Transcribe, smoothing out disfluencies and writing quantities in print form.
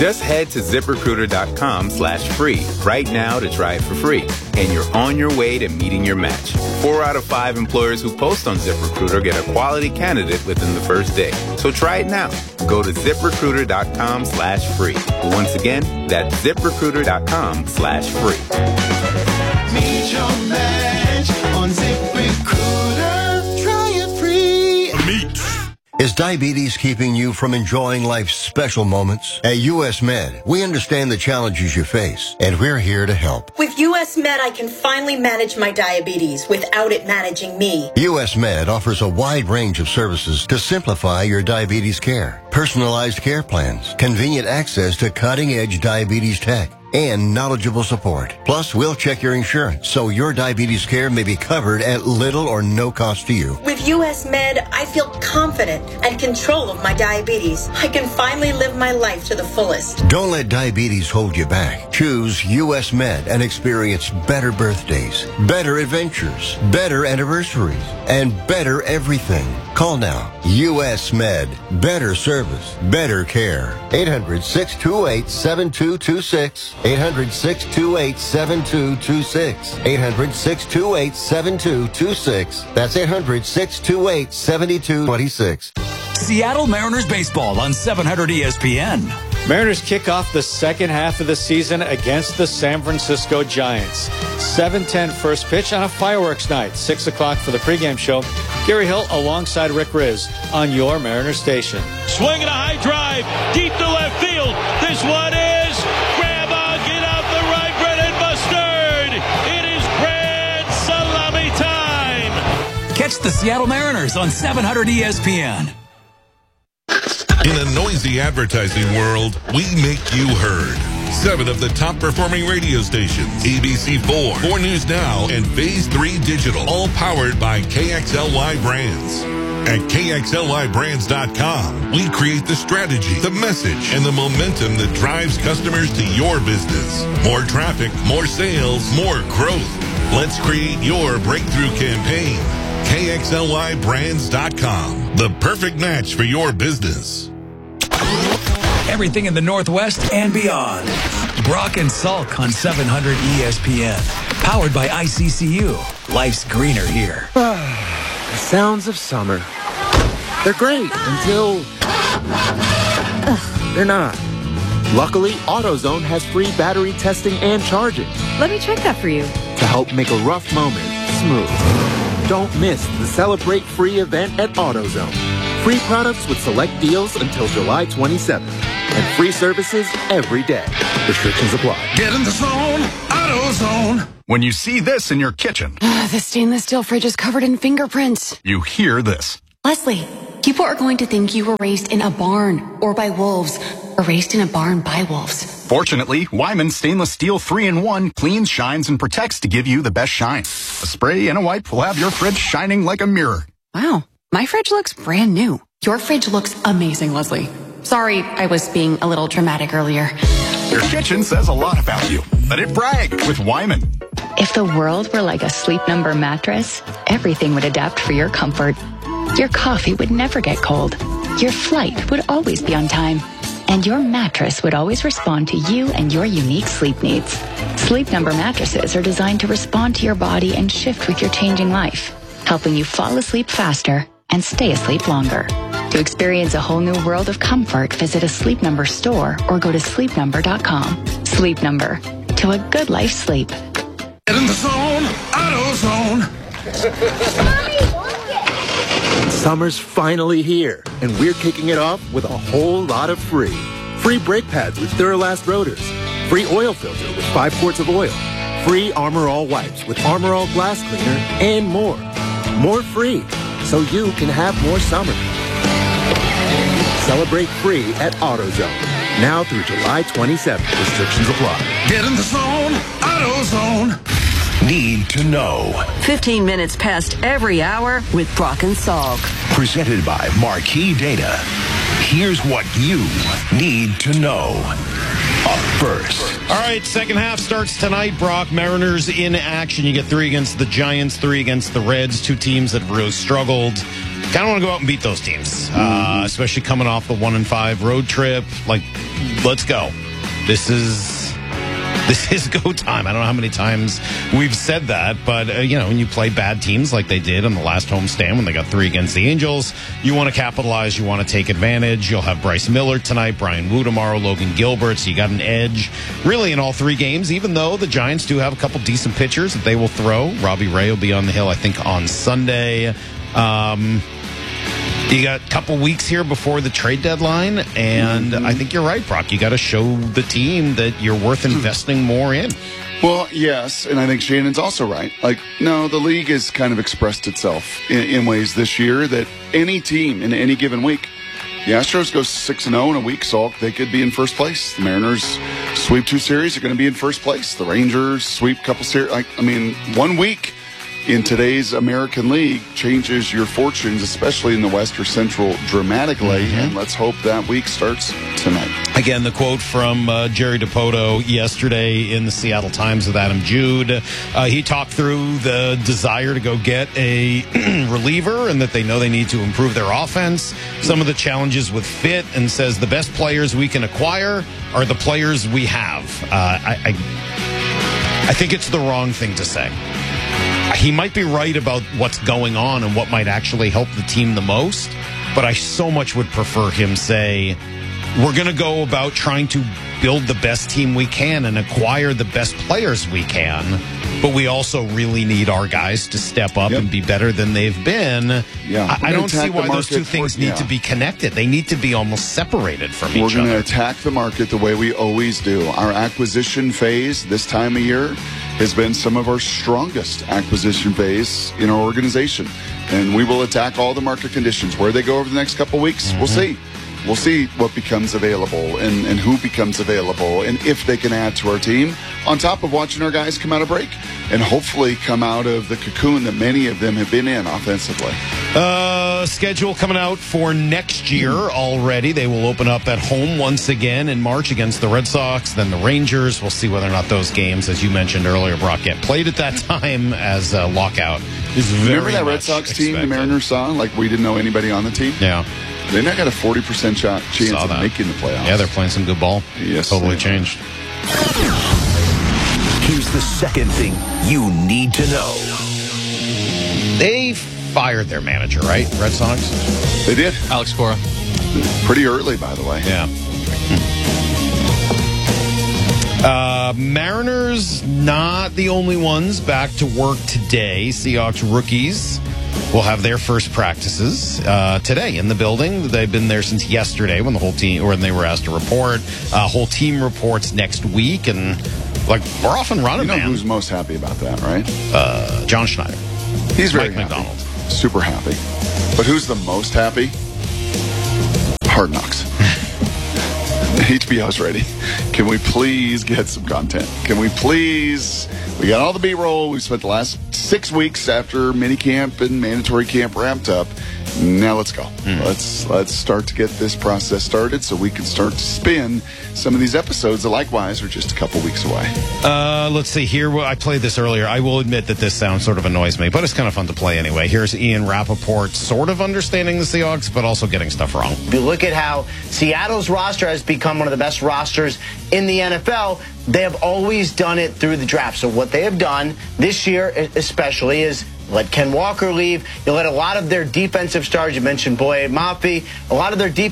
Just head to ZipRecruiter.com/free right now to try it for free. And you're on your way to meeting your match. 4 out of 5 employers who post on ZipRecruiter get a quality candidate within the first day. So try it now. Go to ZipRecruiter.com/free. Once again, that's ZipRecruiter.com/free. Meet your match on ZipRecruiter. Try it free. Meet. Is diabetes keeping you from enjoying life's special moments? At U.S. Med, we understand the challenges you face, and we're here to help. With U.S. Med, I can finally manage my diabetes without it managing me. U.S. Med offers a wide range of services to simplify your diabetes care. Personalized care plans, convenient access to cutting-edge diabetes tech, and knowledgeable support. Plus, we'll check your insurance so your diabetes care may be covered at little or no cost to you. With U.S. Med, I feel confident and control of my diabetes. I can finally live my life to the fullest. Don't let diabetes hold you back. Choose U.S. Med and experience better birthdays, better adventures, better anniversaries, and better everything. Call now. U.S. Med. Better service, better care. 800-628-7226. 800-628-7226. 800-628-7226. That's 800-628-7226. Seattle Mariners baseball on 700 ESPN. Mariners kick off the second half of the season against the San Francisco Giants. 7:10 first pitch on a fireworks night. 6 o'clock for the pregame show. Gary Hill alongside Rick Riz on your Mariners station. Swing and a high drive deep to left field. This one is grandma, get out the right, Brennan Mustard. It is grand salami time. Catch the Seattle Mariners on 700 ESPN. In a noisy advertising world, we make you heard. 7 of the top performing radio stations, ABC4, 4 News Now, and Phase 3 Digital, all powered by KXLY Brands. At KXLYBrands.com, we create the strategy, the message, and the momentum that drives customers to your business. More traffic, more sales, more growth. Let's create your breakthrough campaign. KXLYBrands.com, the perfect match for your business. Everything in the Northwest and beyond. Brock and Salk on 700 ESPN. Powered by ICCU. Life's greener here. The sounds of summer. They're great until they're not. Luckily, AutoZone has free battery testing and charging. Let me check that for you. To help make a rough moment smooth. Don't miss the Celebrate Free event at AutoZone. Free products with select deals until July 27th. And free services every day. Restrictions apply. Get in the zone, AutoZone. When you see this in your kitchen. The stainless steel fridge is covered in fingerprints. You hear this. Leslie, people are going to think you were raised in a barn or by wolves or raised in a barn by wolves. Fortunately, Wyman Stainless Steel 3-in-1 cleans, shines, and protects to give you the best shine. A spray and a wipe will have your fridge shining like a mirror. Wow, my fridge looks brand new. Your fridge looks amazing, Leslie. Sorry, I was being a little dramatic earlier. Your kitchen says a lot about you. Let it brag with Wyman. If the world were like a Sleep Number mattress, everything would adapt for your comfort. Your coffee would never get cold. Your flight would always be on time. And your mattress would always respond to you and your unique sleep needs. Sleep Number mattresses are designed to respond to your body and shift with your changing life, helping you fall asleep faster and stay asleep longer. To experience a whole new world of comfort, visit a Sleep Number store or go to sleepnumber.com. Sleep Number. To a good life sleep. Get in the zone, AutoZone. Summer's finally here, and we're kicking it off with a whole lot of free. Free brake pads with Duralast rotors. Free oil filter with 5 quarts of oil. Free Armor All wipes with Armor All glass cleaner, and more. More free, so you can have more summer. Celebrate free at AutoZone. Now through July 27th. Restrictions apply. Get in the zone, AutoZone. Need to know. 15 minutes past every hour with Brock and Salk. Presented by Marquee Data. Here's what you need to know. Up first. All right, second half starts tonight. Brock, Mariners in action. You get 3 against the Giants, 3 against the Reds, 2 teams that have really struggled. kind of want to go out and beat those teams, especially coming off the 1-5 road trip. Like, let's go. This is go time. I don't know how many times we've said that, but, when you play bad teams like they did on the last homestand when they got 3 against the Angels, you want to capitalize. You want to take advantage. You'll have Bryce Miller tonight, Brian Wu tomorrow, Logan Gilbert. So you got an edge really in all 3 games, even though the Giants do have a couple decent pitchers that they will throw. Robbie Ray will be on the hill, I think, on Sunday. You got a couple weeks here before the trade deadline, and I think you're right, Brock. You got to show the team that you're worth investing more in. Well, yes, and I think Shannon's also right. No, the league has kind of expressed itself in ways this year that any team in any given week, the Astros go 6-0 in a week, so they could be in first place. The Mariners sweep 2 series, are going to be in first place. The Rangers sweep a couple series. 1 week in today's American League changes your fortunes, especially in the West or Central, dramatically. And let's hope that week starts tonight. Again, the quote from Jerry Dipoto yesterday in the Seattle Times with Adam Jude. He talked through the desire to go get a reliever and that they know they need to improve their offense, some of the challenges with fit, and says the best players we can acquire are the players we have. I think it's the wrong thing to say. He might be right about what's going on and what might actually help the team the most, but I so much would prefer him say, we're going to go about trying to build the best team we can and acquire the best players we can, but we also really need our guys to step up and be better than they've been. Yeah, I don't see why those two things need to be connected. They need to be almost separated from each other. We're going to attack the market the way we always do. Our acquisition phase this time of year has been some of our strongest acquisition phase in our organization. And we will attack all the market conditions. Where they go over the next couple of weeks, we'll see. We'll see what becomes available and who becomes available and if they can add to our team, on top of watching our guys come out of break and hopefully come out of the cocoon that many of them have been in offensively. Schedule coming out for next year already. They will open up at home once again in March against the Red Sox, then the Rangers. We'll see whether or not those games, as you mentioned earlier, Brock, get played at that time, as lockout is very Remember that Red Sox team the Mariners saw? We didn't know anybody on the team? Yeah. They now got a 40% chance of making the playoffs. Yeah, they're playing some good ball. Yes, totally changed. Here's the second thing you need to know. They fired their manager, right? Red Sox? They did. Alex Cora. Pretty early, by the way. Yeah. Mariners, not the only ones back to work today. Seahawks rookies will have their first practices today in the building. They've been there since yesterday when the whole team, or when they were asked to report. Whole team reports next week, and we're off and running, man. Man. Who's most happy about that, right? John Schneider. He's very Mike happy. McDonald. Super happy. But who's the most happy? Hard Knocks. HBO's ready. Can we please get some content? Can we please? We got all the B-roll. We spent the last 6 weeks after minicamp and mandatory camp wrapped up. Now let's go. Let's start to get this process started so we can start to spin some of these episodes that likewise are just a couple weeks away. Let's see here. I played this earlier. I will admit that this sound sort of annoys me, but it's kind of fun to play anyway. Here's Ian Rappaport sort of understanding the Seahawks, but also getting stuff wrong. If you look at how Seattle's roster has become one of the best rosters in the NFL, they have always done it through the draft. So what they have done this year especially is let Ken Walker leave. You let a lot of their defensive stars, you mentioned Boye Mafe, a lot of their defensive